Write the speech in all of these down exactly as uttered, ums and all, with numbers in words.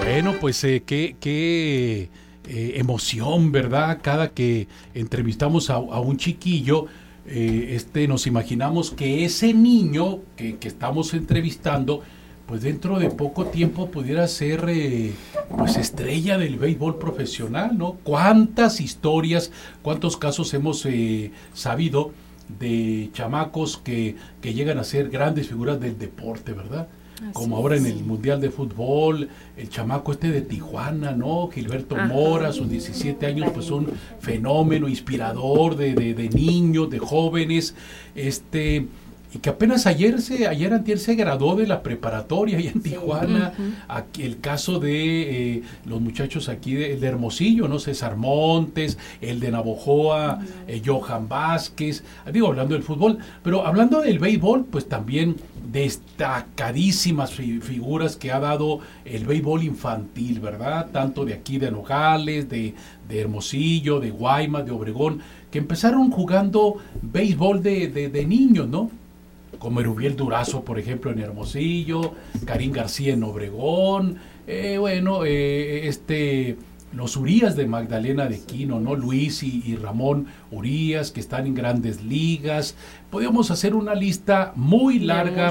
Bueno, pues eh, qué, qué eh, emoción, ¿verdad? Cada que entrevistamos a, a un chiquillo, eh, este, nos imaginamos que ese niño que, que estamos entrevistando, pues dentro de poco tiempo pudiera ser eh, pues estrella del béisbol profesional, ¿no? ¿Cuántas historias, cuántos casos hemos eh, sabido de chamacos que, que llegan a ser grandes figuras del deporte, ¿verdad? Así Como ahora es. En el Mundial de Fútbol, el chamaco este de Tijuana, ¿no? Gilberto Ajá. Mora, a sus diecisiete años, pues un fenómeno inspirador de, de, de niños, de jóvenes, este... y que apenas ayer se ayer antier se graduó de la preparatoria allá en Tijuana. Sí. Uh-huh. Aquí el caso de eh, los muchachos aquí de, de Hermosillo, ¿no? César Montes, el de Navojoa, uh-huh. eh, Johan Vázquez, digo, hablando del fútbol, pero hablando del béisbol, pues también destacadísimas fi- figuras que ha dado el béisbol infantil, ¿verdad? Tanto de aquí de Nogales, de, de Hermosillo, de Guaymas, de Obregón, que empezaron jugando béisbol de, de, de niños, ¿no? Como Erubiel Durazo, por ejemplo, en Hermosillo, Karim García en Obregón, eh, bueno, eh, este, los Urías de Magdalena de Quino, ¿no? Luis y, y Ramón Urías, que están en grandes ligas. Podríamos hacer una lista muy larga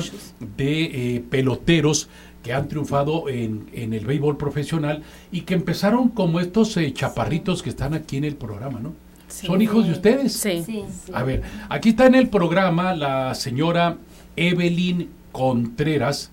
de eh, peloteros que han triunfado en, en el béisbol profesional y que empezaron como estos eh, chaparritos que están aquí en el programa, ¿no? Sí. ¿Son hijos de ustedes? Sí. sí. A ver, aquí está en el programa la señora Evelyn Contreras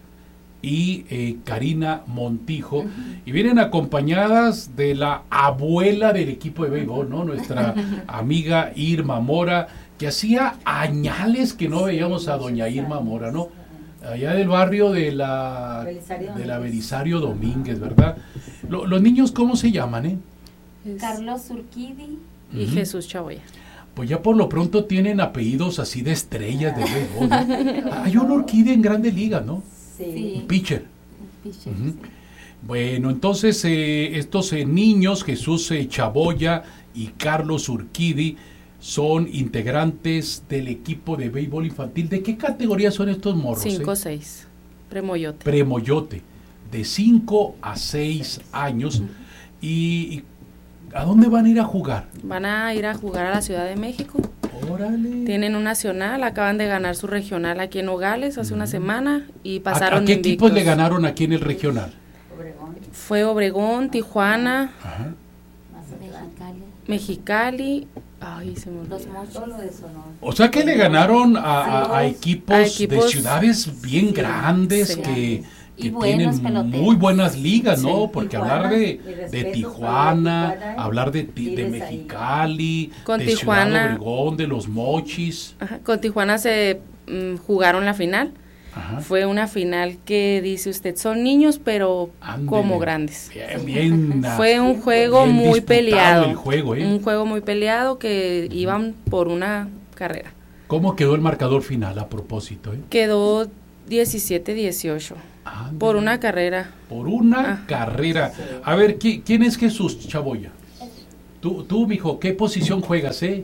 y eh, Karina Montijo, uh-huh. y vienen acompañadas de la abuela del equipo de béisbol, ¿no? Nuestra amiga Irma Mora, que hacía añales que no veíamos a doña Irma Mora, ¿no? Allá del barrio de la Belisario de la Belisario Domínguez, ¿verdad? Lo, los niños, ¿cómo se llaman, eh? Carlos Urquidi y uh-huh. Jesús Chaboya. Pues ya por lo pronto tienen apellidos así de estrellas de béisbol, ¿no? Hay un Urquidi en Grandes Ligas, ¿no? Sí. Un pitcher. Un pitcher, uh-huh. sí. Bueno, entonces eh, estos eh, niños, Jesús eh, Chaboya y Carlos Urquidi, son integrantes del equipo de béisbol infantil. ¿De qué categoría son estos morros? cinco o seis. Premoyote. Premoyote. De cinco a seis años. Uh-huh. Y... y ¿a dónde van a ir a jugar? Van a ir a jugar a la Ciudad de México. Órale. Tienen un nacional, acaban de ganar su regional aquí en Nogales hace mm. una semana y pasaron ¿A, a qué invictos. equipos le ganaron aquí en el regional? Obregón. Fue Obregón, Tijuana, Ajá. Mexicali. Mexicali. Ay, se me olvidó. Los Mochos de Sonora. O sea que le ganaron a, a, a, equipos, a equipos de ciudades bien sí, grandes sí. que... que tienen peloteros. Muy buenas ligas, ¿no? Sí, Porque Tijuana, hablar de, de Tijuana, Tijuana, hablar de, de, de Mexicali, con de Tijuana, Ciudad Obregón, de los Mochis. Ajá, con Tijuana se mm, jugaron la final. Ajá. Fue una final que dice usted, son niños, pero Ándele. Como grandes. Bien, bien. Fue un juego bien muy peleado. El juego, ¿eh? Un juego muy peleado que uh-huh. iban por una carrera. ¿Cómo quedó el marcador final a propósito? Eh? Quedó diecisiete dieciocho. Andale. Por una carrera. Por una ah. carrera. A ver, ¿qui- ¿quién es Jesús Chaboya? Tú, tú, mijo, ¿qué posición juegas, eh?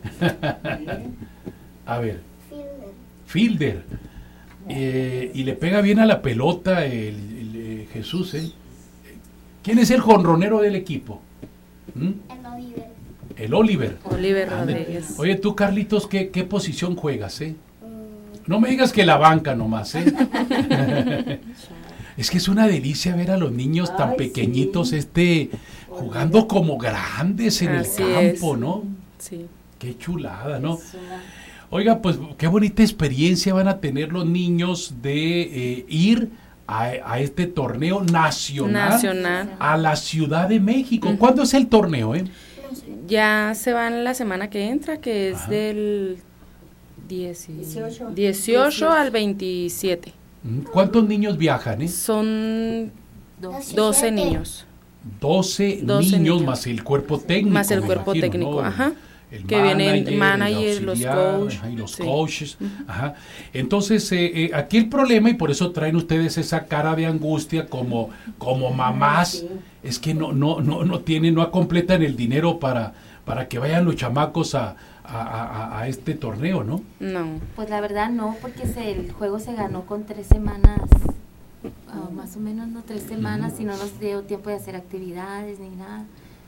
A ver. Fielder. Fielder. Eh, y le pega bien a la pelota el, el, el Jesús, ¿eh? ¿Quién es el jonronero del equipo? ¿Mm? El Oliver. El Oliver. Oliver Rodríguez. Oye, tú, Carlitos, ¿qué, qué posición juegas, eh? No me digas que la banca nomás, ¿eh? Es que es una delicia ver a los niños tan Ay, pequeñitos, sí. este, jugando como grandes en Así el campo, es. ¿no? Sí. Qué chulada, ¿no? Oiga, pues qué bonita experiencia van a tener los niños de eh, ir a, a este torneo nacional, nacional a la Ciudad de México. Uh-huh. ¿Cuándo es el torneo, eh? Ya se van la semana que entra, que es Ajá. del dieciocho, dieciocho al veintisiete. ¿Cuántos niños viajan, eh? Son doce niños. doce, doce niños, niños más el cuerpo técnico. Más el cuerpo imagino, técnico, ¿no? Ajá. El que manager, vienen manager, los coach, y los sí. coaches. Ajá. Entonces, eh, eh, aquí el problema, y por eso traen ustedes esa cara de angustia como, como mamás, sí. es que no, no, no, no tienen, no completan el dinero para, para que vayan los chamacos a, a, a, a este torneo, ¿no? No. Pues la verdad no, porque se, el juego se ganó con tres semanas um, más o menos no tres semanas, Ujú. y no nos dio tiempo de hacer actividades ni nada.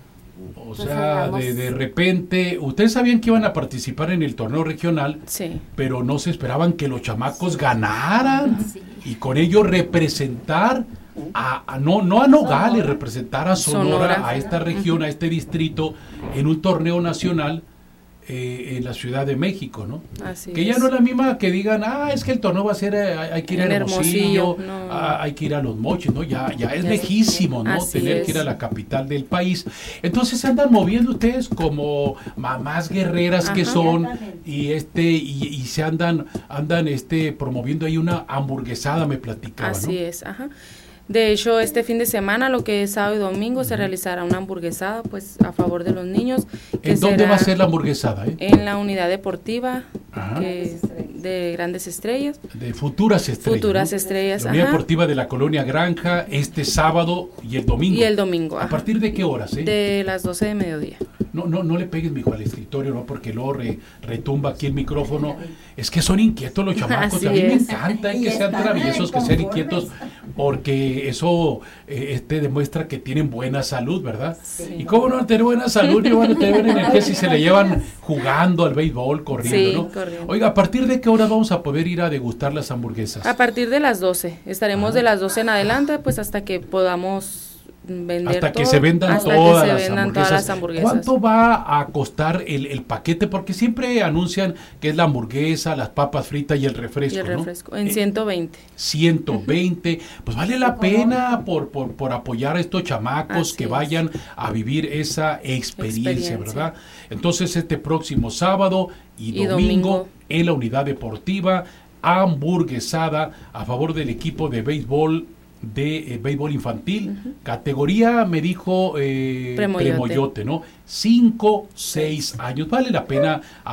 O Pues sea, hablamos- de, de repente, ustedes sabían que iban a participar en el torneo regional, Sí. pero no se esperaban que los chamacos ganaran Sí. y con ello representar a, a- no, no a Nogales, Sonora. representar a Sonora, Sonora. a esta región, a este distrito, en un torneo nacional eh, en la Ciudad de México, ¿no? Así Que ya es. no es la misma que digan, ah, es que el torneo va a ser, eh, hay, hay que ir a En Hermosillo, Hermosillo, no. ah, hay que ir a Los Mochis, ¿no? Ya, ya es Ya lejísimo, ¿no? Así Tener es. que ir a la capital del país. Entonces se andan moviendo ustedes como mamás guerreras que Ajá. son Exactamente. y este y, y se andan andan este promoviendo ahí una hamburguesada, me platicaba, Así ¿no? es, ajá. De hecho, este fin de semana, lo que es sábado y domingo, se realizará una hamburguesada, pues, a favor de los niños. que ¿En dónde será va a ser la hamburguesada, eh? En la unidad deportiva Ajá. que- de Grandes Estrellas. De Futuras Estrellas. Futuras ¿no? estrellas, La unidad ajá. deportiva de la colonia Granja este sábado y el domingo. Y el domingo, ¿A ajá. partir de qué horas, eh? De las doce de mediodía. No, no, no le pegues, mijo, al escritorio, ¿no? Porque luego re- retumba aquí el micrófono. Es que son inquietos los chamacos. Así a mí me es. encanta eh, Y que sean están traviesos, que sean inconformes. inquietos, porque eso eh, este demuestra que tienen buena salud, ¿verdad? Sí. Y cómo no van a tener buena salud, y van a tener buena energía si se le llevan jugando al béisbol, corriendo, Sí, ¿no? corriendo. Oiga, ¿a partir de qué hora vamos a poder ir a degustar las hamburguesas? A partir de las doce. Estaremos Ah. de las doce en adelante, pues, hasta que podamos vender Hasta que todo, se vendan, hasta que todas, se las vendan todas las hamburguesas. ¿Cuánto va a costar el, el paquete? Porque siempre anuncian que es la hamburguesa, las papas fritas y el refresco, Y el ¿no? refresco, en Eh, ciento veinte. ciento veinte, pues vale la Económico. pena por, por, por apoyar a estos chamacos Así que es. vayan a vivir esa experiencia, Experiencia. ¿verdad? Entonces este próximo sábado y, Y domingo, domingo. en la unidad deportiva, hamburguesada a favor del equipo de béisbol de eh, béisbol infantil, categoría, me dijo, eh, Premoyote. Premoyote, ¿no? cinco, seis años. Vale la pena